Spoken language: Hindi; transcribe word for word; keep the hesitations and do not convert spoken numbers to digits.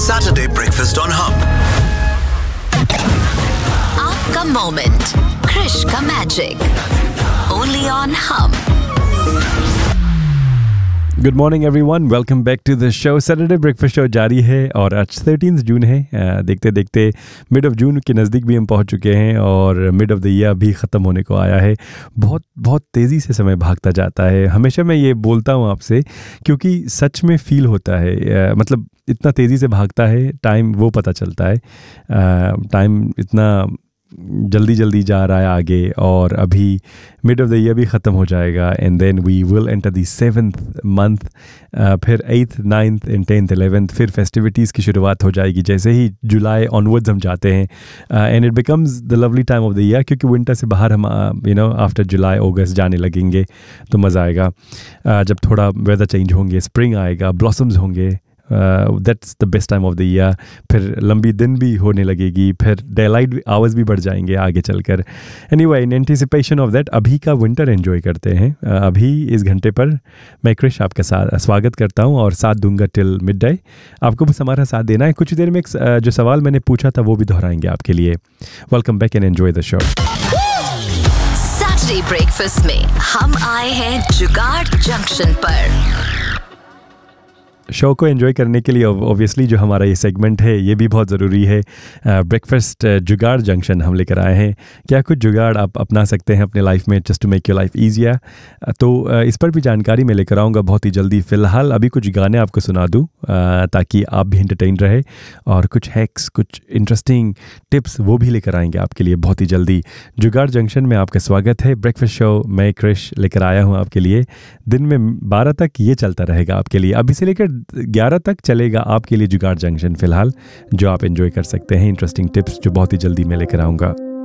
Saturday Breakfast on Hum. आपका मोमेंट, क्रिश का मैजिक, ओनली ऑन हम। Good morning everyone, welcome back to the show. Saturday breakfast show जारी है और आज थर्टीन जून है। आ, देखते देखते मिड ऑफ जून के नज़दीक भी हम पहुंच चुके हैं और मिड ऑफ द ईयर भी ख़त्म होने को आया है। बहुत बहुत तेज़ी से समय भागता जाता है। हमेशा मैं ये बोलता हूँ आपसे क्योंकि सच में फ़ील होता है, आ, मतलब इतना तेज़ी से भागता है टाइम, वो पता चलता है। टाइम इतना जल्दी जल्दी जा रहा है आगे और अभी मिड ऑफ द ईयर भी ख़त्म हो जाएगा and then we will enter the seventh month, फिर eighth ninth and tenth eleventh, फिर फेस्टिविटीज़ की शुरुआत हो जाएगी जैसे ही जुलाई ऑनवर्ड्स हम जाते हैं and it becomes the lovely time of the year क्योंकि विंटर से बाहर हम यू नो आफ्टर जुलाई अगस्त जाने लगेंगे तो मज़ा आएगा। uh, जब थोड़ा वेदर चेंज होंगे, स्प्रिंग आएगा, ब्लॉसम्स होंगे, that's the best time of the year. फिर लंबी दिन भी होने लगेगी, फिर डे लाइट आवर्स भी बढ़ जाएंगे आगे चलकर। Anyway, in anticipation of that अभी का विंटर एंजॉय करते हैं। uh, अभी इस घंटे पर मैं क्रिश आपका साथ स्वागत करता हूं और साथ दूंगा टिल मिड डे। आपको बस हमारा साथ देना है। कुछ देर में एक, uh, जो सवाल मैंने पूछा था वो भी दोहराएंगे आपके लिए। Welcome back and enjoy the show. Saturday breakfast में हम आए हैं जुगाड़ जंक्शन पर। शो को एंजॉय करने के लिए ऑब्वियसली जो हमारा ये सेगमेंट है ये भी बहुत ज़रूरी है। ब्रेकफास्ट जुगाड़ जंक्शन हम लेकर आए हैं। क्या कुछ जुगाड़ आप अपना सकते हैं अपने लाइफ में just to make your life easier, तो uh, इस पर भी जानकारी मैं लेकर आऊँगा बहुत ही जल्दी। फ़िलहाल अभी कुछ गाने आपको सुना दूँ uh, ताकि आप भी एंटरटेन रहे और कुछ हैक्स, कुछ इंटरेस्टिंग टिप्स वो भी लेकर आएंगे आपके लिए बहुत ही जल्दी। जुगाड़ जंक्शन में आपका स्वागत है। ब्रेकफास्ट शो मैं क्रिश लेकर आया हूँ आपके लिए। दिन में बारह तक ये चलता रहेगा आपके लिए, अभी से लेकर ग्यारह तक चलेगा आपके लिए जुगाड़ जंक्शन फ़िलहाल, जो आप एंजॉय कर सकते हैं। इंटरेस्टिंग टिप्स जो बहुत ही जल्दी मैं लेकर आऊँगा।